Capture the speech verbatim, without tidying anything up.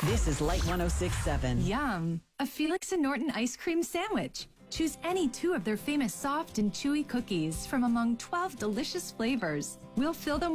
This is Light one oh six point seven. Yum! A Felix and Norton ice cream sandwich. Choose any two of their famous soft and chewy cookies from among twelve delicious flavors. We'll fill them